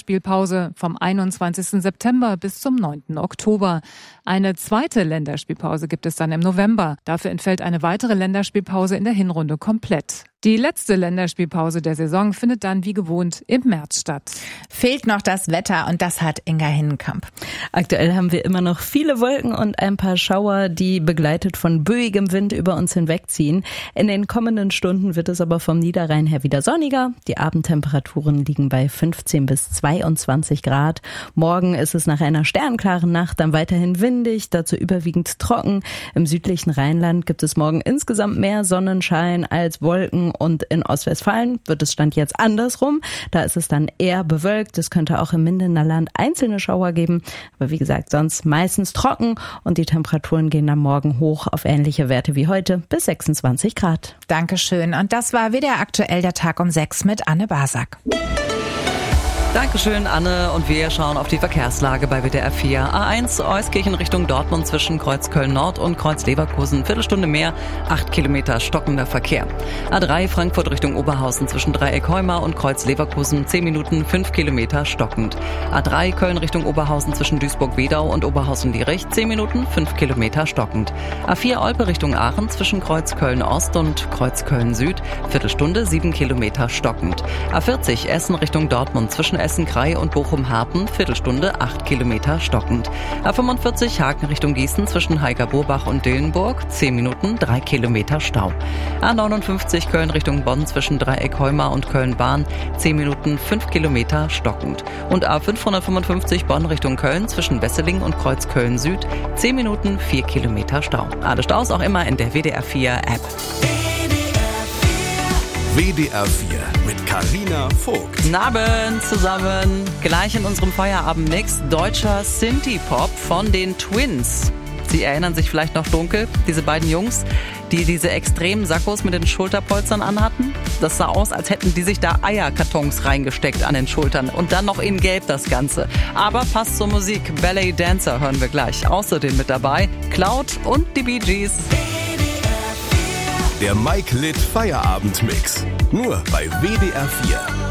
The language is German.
Länderspielpause vom 21. September bis zum 9. Oktober. Eine zweite Länderspielpause gibt es dann im November. Dafür entfällt eine weitere Länderspielpause in der Hinrunde komplett. Die letzte Länderspielpause der Saison findet dann wie gewohnt im März statt. Fehlt noch das Wetter und das hat Inga Hinnenkamp. Aktuell haben wir immer noch viele Wolken und ein paar Schauer, die begleitet von böigem Wind über uns hinwegziehen. In den kommenden Stunden wird es aber vom Niederrhein her wieder sonniger. Die Abendtemperaturen liegen bei 15 bis 22 Grad. Morgen ist es nach einer sternklaren Nacht dann weiterhin windig, dazu überwiegend trocken. Im südlichen Rheinland gibt es morgen insgesamt mehr Sonnenschein als Wolken. Und in Ostwestfalen wird es Stand jetzt andersrum. Da ist es dann eher bewölkt. Es könnte auch im Mindener Land einzelne Schauer geben. Aber wie gesagt, sonst meistens trocken. Und die Temperaturen gehen dann morgen hoch auf ähnliche Werte wie heute bis 26 Grad. Dankeschön. Und das war WDR aktuell der Tag um 6 mit Anne Basak. Dankeschön, Anne. Und wir schauen auf die Verkehrslage bei WDR 4. A1 Euskirchen Richtung Dortmund zwischen Kreuz Köln-Nord und Kreuz Leverkusen. Viertelstunde mehr, 8 Kilometer stockender Verkehr. A3 Frankfurt Richtung Oberhausen zwischen Dreieck Heuma und Kreuz Leverkusen. 10 Minuten, 5 Kilometer stockend. A3 Köln Richtung Oberhausen zwischen Duisburg-Wedau und Oberhausen-Lierich. 10 Minuten, 5 Kilometer stockend. A4 Olpe Richtung Aachen zwischen Kreuz Köln-Ost und Kreuz Köln-Süd. Viertelstunde, 7 Kilometer stockend. A40 Essen Richtung Dortmund zwischen Essen-Krei und Bochum-Harpen, Viertelstunde, 8 Kilometer stockend. A45 Haken Richtung Gießen zwischen Heiger-Burbach und Dillenburg, 10 Minuten, 3 Kilometer Stau. A59 Köln Richtung Bonn zwischen Dreieck Heuma und Köln-Bahn, 10 Minuten, 5 Kilometer stockend. Und A555 Bonn Richtung Köln zwischen Wesseling und Kreuz Köln-Süd, 10 Minuten, 4 Kilometer Stau. Alle Staus auch immer in der WDR 4 App. WDR 4 mit Carina Vogt. Guten Abend zusammen. Gleich in unserem Feierabendmix deutscher Synthie-Pop von den Twins. Sie erinnern sich vielleicht noch dunkel, diese beiden Jungs, die diese extremen Sakkos mit den Schulterpolstern anhatten. Das sah aus, als hätten die sich da Eierkartons reingesteckt an den Schultern. Und dann noch in Gelb das Ganze. Aber passt zur Musik. Ballet Dancer hören wir gleich. Außerdem mit dabei Cloud und die Bee Gees. Der Mike Litt Feierabendmix. Nur bei WDR 4.